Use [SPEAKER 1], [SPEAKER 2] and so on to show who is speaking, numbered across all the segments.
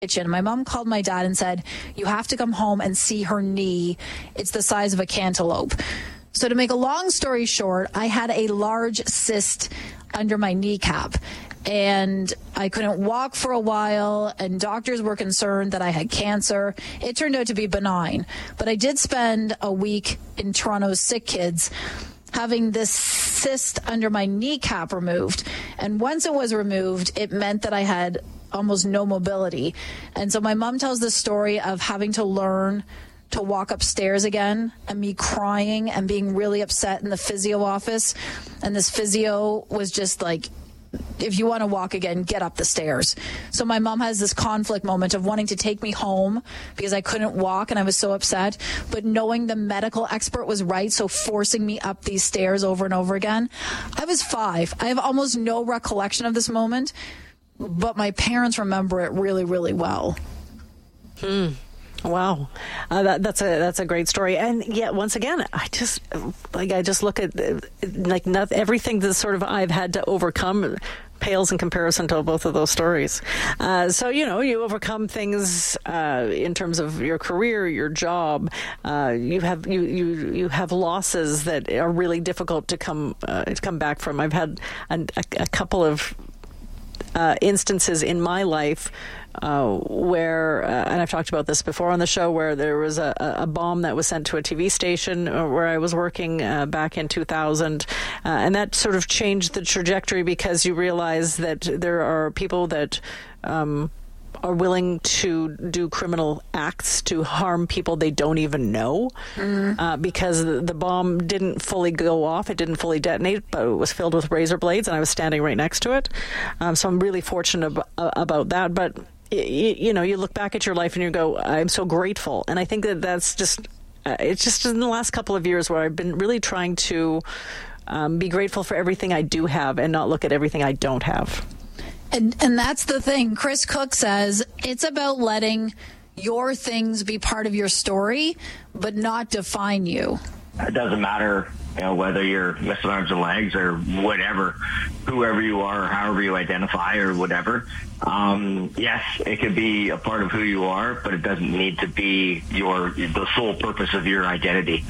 [SPEAKER 1] kitchen. My mom called my dad and said, you have to come home and see her knee. It's the size of a cantaloupe. So to make a long story short, I had a large cyst under my kneecap and I couldn't walk for a while and doctors were concerned that I had cancer. It turned out to be benign, but I did spend a week in Toronto's Sick Kids having this cyst under my kneecap removed. And once it was removed, it meant that I had almost no mobility. And so my mom tells the story of having to learn to walk upstairs again and me crying and being really upset in the physio office. And this physio was just like, if you want to walk again, get up the stairs. So my mom has this conflict moment of wanting to take me home because I couldn't walk and I was so upset, but knowing the medical expert was right, so forcing me up these stairs over and over again. I was 5. I have almost no recollection of this moment, but my parents remember it really, really well.
[SPEAKER 2] Wow, that's a great story, and yet once again, I just look at everything that sort of I've had to overcome pales in comparison to both of those stories. So you overcome things in terms of your career, your job. You have losses that are really difficult to come back from. I've had a couple of instances in my life where, and I've talked about this before on the show, where there was a bomb that was sent to a TV station where I was working back in 2000, and that sort of changed the trajectory because you realize that there are people that are willing to do criminal acts to harm people they don't even know because the bomb didn't fully go off. It didn't fully detonate, but it was filled with razor blades, and I was standing right next to it. So I'm really fortunate about that. But, you look back at your life and you go, I'm so grateful. And I think that's just, it's just in the last couple of years where I've been really trying to be grateful for everything I do have and not look at everything I don't have.
[SPEAKER 1] And that's the thing. Chris Cook says it's about letting your things be part of your story, but not define you.
[SPEAKER 3] It doesn't matter, whether you're missing arms and legs or whatever, whoever you are, or however you identify or whatever. Yes, it could be a part of who you are, but it doesn't need to be the sole purpose of your identity.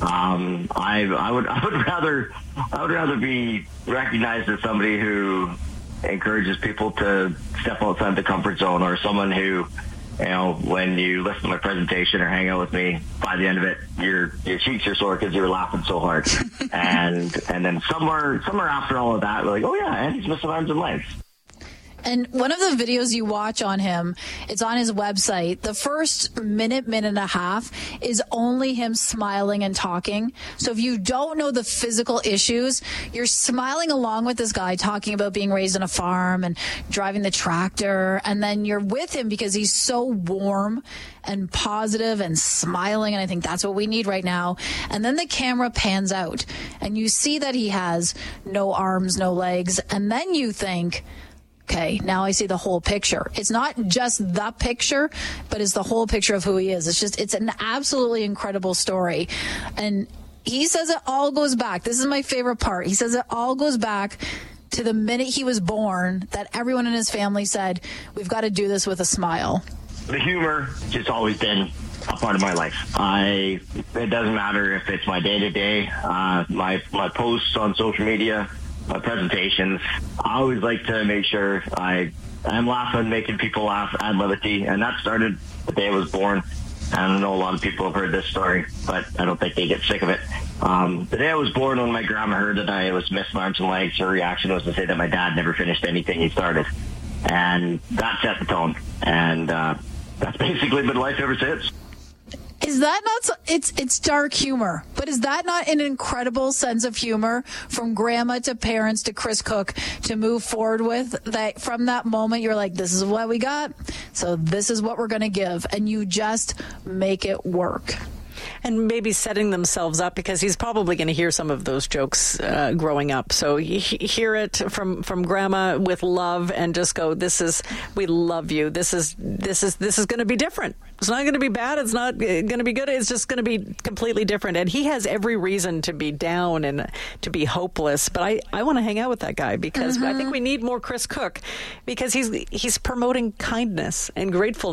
[SPEAKER 3] I would rather be recognized as somebody who encourages people to step outside the comfort zone, or someone who, when you listen to my presentation or hang out with me, by the end of it, your cheeks are sore because you were laughing so hard. and then somewhere after all of that, we're like, oh yeah, and he's missing arms and legs.
[SPEAKER 1] And one of the videos you watch on him, it's on his website. The first minute and a half is only him smiling and talking. So if you don't know the physical issues, you're smiling along with this guy talking about being raised on a farm and driving the tractor. And then you're with him because he's so warm and positive and smiling. And I think that's what we need right now. And then the camera pans out and you see that he has no arms, no legs. And then you think, okay, now I see the whole picture. It's not just the picture, but it's the whole picture of who he is. It's an absolutely incredible story. And he says it all goes back. This is my favorite part. He says it all goes back to the minute he was born, that everyone in his family said, we've got to do this with a smile.
[SPEAKER 3] The humor has always been a part of my life. It doesn't matter if it's my day-to-day, my posts on social media, my presentations. I always like to make sure I'm laughing, making people laugh, add levity, and that started the day I was born. I don't know, a lot of people have heard this story, but I don't think they get sick of it. The day I was born, when my grandma heard that I was missing arms and legs, her reaction was to say that my dad never finished anything he started. And that set the tone. And that's basically been life ever since.
[SPEAKER 1] Is that not, it's dark humor, but is that not an incredible sense of humor from grandma to parents to Chris Cook to move forward with? That from that moment, you're like, this is what we got, so this is what we're going to give, and you just make it work.
[SPEAKER 2] and maybe setting themselves up, because he's probably going to hear some of those jokes growing up. So hear it from grandma with love, and just go, we love you. This is going to be different. It's not going to be bad. It's not going to be good. It's just going to be completely different. And he has every reason to be down and to be hopeless. But I want to hang out with that guy, because I think we need more Chris Cook, because he's promoting kindness and gratefulness.